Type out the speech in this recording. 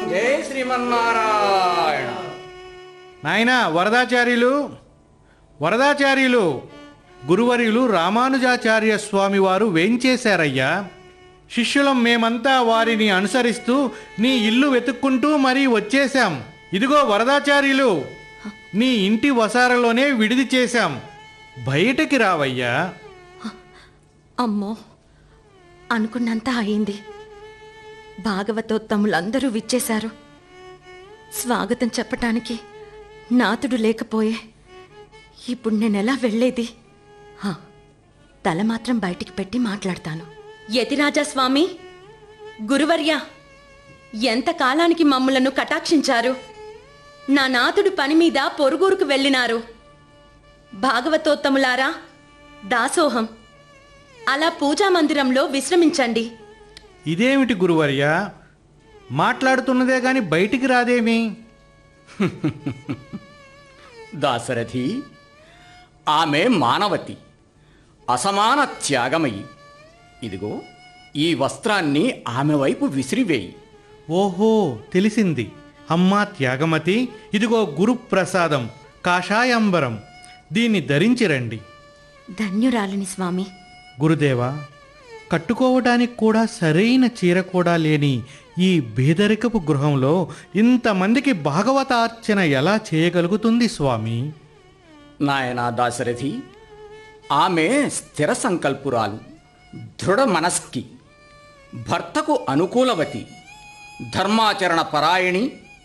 జై శ్రీమన్నారాయణ. నాయనా వరదాచార్యులు గురువర్యులు రామానుజాచార్య స్వామి వారు వేంచేశారయ్యా. శిష్యులం మేమంతా వారిని అనుసరిస్తూ నీ ఇల్లు వెతుక్కుంటూ మరీ వచ్చేశాం. ఇదిగో వరదాచార్యులు, నీ ఇంటి వసారలోనే విడిది చేశాం, బయటికి రావయ్యా. అమ్మో, అనుకున్నంత అయింది. భాగవతోత్తములందరూ విచ్చేశారు. స్వాగతం చెప్పటానికి నాతుడు లేకపోయే ఇప్పుడు నేనెలా వెళ్ళేది? తల మాత్రం బయటికి పెట్టి మాట్లాడతాను. యతిరాజా స్వామి, గురువర్య, ఎంత కాలానికి మమ్ములను కటాక్షించారు. నా నాతుడు పని మీద పొరుగురుకు వెళ్ళినారు. భాగవతోత్తములారా, దాసోహం. అలా పూజామందిరంలో విశ్రమించండి. ఇదేమిటి గురువర్యా, మాట్లాడుతున్నదే గాని బయటికి రాదేమి? దాశరథి, ఆమె మానవతి, అసమాన త్యాగమయి. ఇదిగో ఈ వస్త్రాన్ని ఆమె వైపు విసిరివేయి. ఓహో, తెలిసింది. అమ్మా త్యాగమతి, ఇదిగో గురుప్రసాదం, కాషాయాంబరం, దీన్ని ధరించిరండి. ధన్యురాలిని స్వామి. గురుదేవా, కట్టుకోవటానికి కూడా సరైన చీర కూడా లేని ఈ బేదరికపు గృహంలో ఇంతమందికి భాగవతార్చన ఎలా చేయగలుగుతుంది స్వామి? నాయనా దాశరథి, ఆమె స్థిర సంకల్పురాలు, దృఢ మనస్కి, భర్తకు అనుకూలవతి, ధర్మాచరణ పరాయణి,